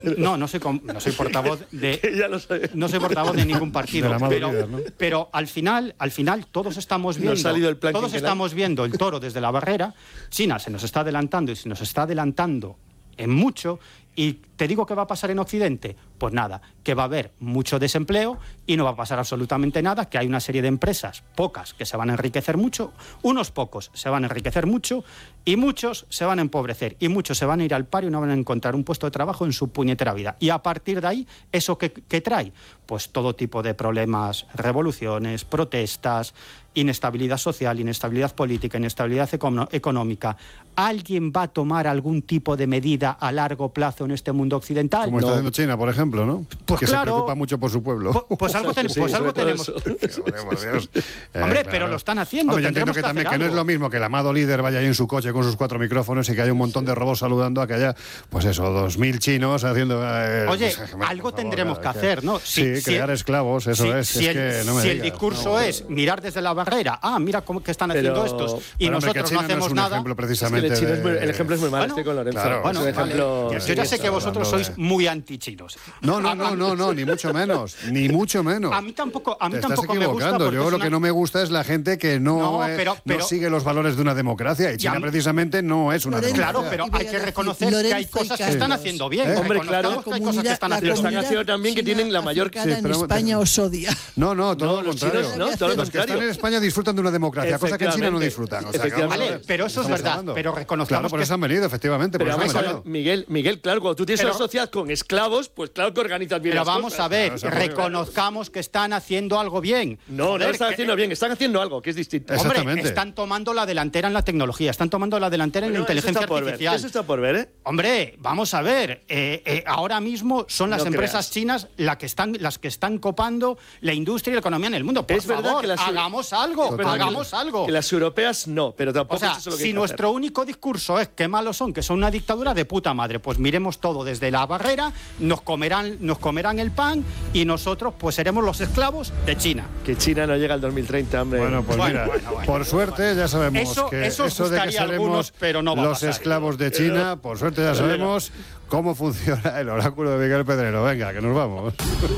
No soy portavoz de... Ya lo sé. No soy portavoz de ningún partido. De la madre líder, ¿no? Pero al final todos estamos viendo... Nos ha salido el plan todos quinquenal. estamos viendo el toro desde la barrera. China se nos está adelantando y se nos está adelantando en mucho. ¿Y te digo qué va a pasar en Occidente? Pues nada, que va a haber mucho desempleo y no va a pasar absolutamente nada, que hay una serie de empresas, pocas, que se van a enriquecer mucho, unos pocos se van a enriquecer mucho y muchos se van a empobrecer y muchos se van a ir al paro y no van a encontrar un puesto de trabajo en su puñetera vida. Y a partir de ahí, ¿eso qué trae? Pues todo tipo de problemas, revoluciones, protestas, inestabilidad social, inestabilidad política, inestabilidad económica. ¿Alguien va a tomar algún tipo de medida a largo plazo en este mundo occidental? Como está haciendo China, por ejemplo, ¿no? Pues que claro, se preocupa mucho por su pueblo. Pues algo tenemos. Hombre, pero lo están haciendo. Hombre, yo entiendo que también que no es lo mismo que el amado líder vaya ahí en su coche con sus 4 micrófonos y que haya un montón de robots saludando a que haya, pues eso, 2.000 chinos haciendo... Oye, pues, algo tendremos que hacer, ¿no? Crear esclavos, eso es. Si el discurso es mirar desde la barrera, mira cómo que están haciendo estos y nosotros no hacemos nada. Ejemplo, precisamente el ejemplo es muy malo, estoy con Lorenzo. Claro, bueno, ejemplo, yo ya sé que vosotros sois muy antichinos. No, ni mucho menos. Ni mucho menos. A mí tampoco Te estás me gusta. equivocando. Yo lo que no me gusta es la gente que no sigue los valores de una democracia. Y China precisamente no es una democracia. Claro, pero hay que reconocer que hay cosas que están haciendo bien. Hombre, claro. Que hay cosas que están haciendo bien. Lo están haciendo también que tienen la mayor... en España os odia. No, todo lo contrario. Los que están en España disfrutan de una democracia, cosa que en China no disfrutan. Vale, pero eso es verdad. Pero reconozcamos claro, por eso han venido, efectivamente. Pero vamos a ver, Miguel, claro, cuando tú tienes una sociedad con esclavos, pues claro que organizas bien las cosas. Pero vamos a ver, reconozcamos que están haciendo algo bien. No están haciendo bien, están haciendo algo que es distinto. Hombre, están tomando la delantera en la tecnología, están tomando la delantera en la inteligencia artificial. Eso está por ver, ¿eh? Hombre, vamos a ver, ahora mismo son las empresas chinas las que están copando la industria y la economía en el mundo. Por favor, hagamos algo. Que las europeas no, pero tampoco es eso lo que si nuestro único discurso es que malos son, que son una dictadura de puta madre, pues miremos todo desde la barrera, nos comerán el pan y nosotros pues seremos los esclavos de China. Que China no llega al 2030, hombre. Bueno, pues mira, por suerte ya sabemos eso de que seremos pero no los esclavos de China, por suerte ya sabemos cómo funciona el oráculo de Miguel Pedrero. Venga, que nos vamos.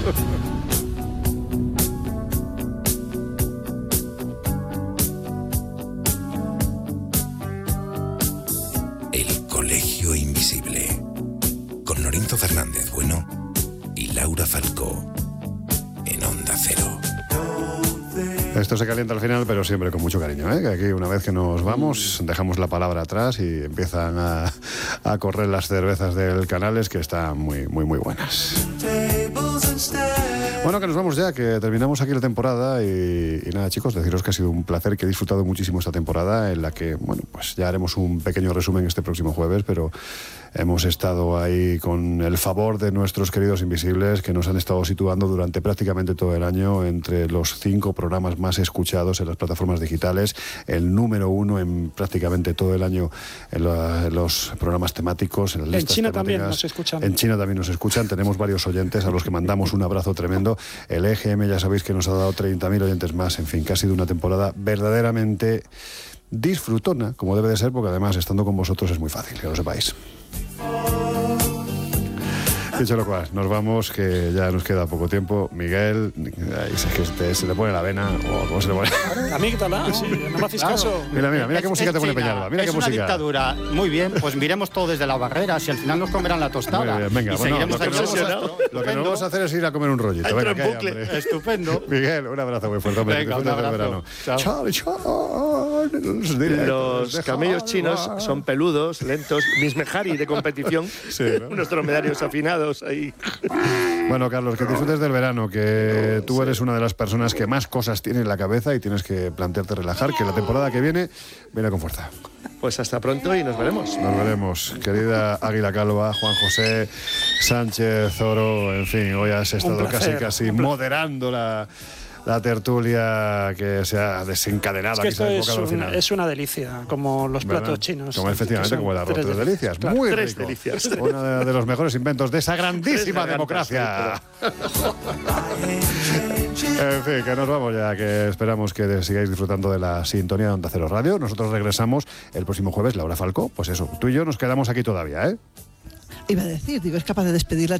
El Colegio Invisible, con Lorenzo Fernández Bueno y Laura Falcó, en Onda Cero. Esto se calienta al final, pero siempre con mucho cariño, ¿eh? Que aquí una vez que nos vamos, dejamos la palabra atrás y empiezan a correr las cervezas del Canales, que están muy, muy, muy buenas. Bueno, que nos vamos ya, que terminamos aquí la temporada y nada, chicos, deciros que ha sido un placer, que he disfrutado muchísimo esta temporada, en la que, bueno, pues ya haremos un pequeño resumen este próximo jueves, pero hemos estado ahí con el favor de nuestros queridos invisibles, que nos han estado situando durante prácticamente todo el año entre los 5 programas más escuchados en las plataformas digitales, el número 1 en prácticamente todo el año en los programas temáticos, en las listas China temáticas. también nos escuchan. En China también nos escuchan, tenemos varios oyentes a los que mandamos un abrazo tremendo. El EGM ya sabéis que nos ha dado 30.000 oyentes más, en fin, que ha sido una temporada verdaderamente disfrutona, como debe de ser, porque además estando con vosotros es muy fácil, que lo sepáis. Dicho lo cual, nos vamos, que ya nos queda poco tiempo. Miguel, se le pone la vena, o ¿cómo se le pone? Amígdala, sí, no me hacéis caso. Mira qué música te pone Peñalba, mira qué música. Es una dictadura, muy bien, pues miremos todo desde la barrera, si al final nos comerán la tostada. Muy bien, venga, y lo que no vamos a hacer es ir a comer un rollito. Venga, que hay hambre. Estupendo. Miguel, un abrazo muy fuerte. Venga, un abrazo. Chao. Los camellos chinos son peludos, lentos, Miss Mejari de competición, sí, ¿no? Unos dromedarios afinados ahí. Bueno, Carlos, que disfrutes del verano, que tú eres una de las personas que más cosas tiene en la cabeza y tienes que plantearte relajar, que la temporada que viene con fuerza. Pues hasta pronto y nos veremos. Nos veremos, querida Águila Calva, Juan José Sánchez Oro, en fin, hoy has estado casi moderando la tertulia que se ha desencadenado. Es que esto es una delicia, como los platos chinos. Como efectivamente, como el arroz, tres delicias. Claro. Muy Tres rico. delicias. Uno de los mejores inventos de esa grandísima democracia. En fin, que nos vamos ya, que esperamos que sigáis disfrutando de la sintonía de Onda Cero Radio. Nosotros regresamos el próximo jueves, Laura Falcó. Pues eso, tú y yo nos quedamos aquí todavía, ¿eh? Iba a decir, es capaz de despedir la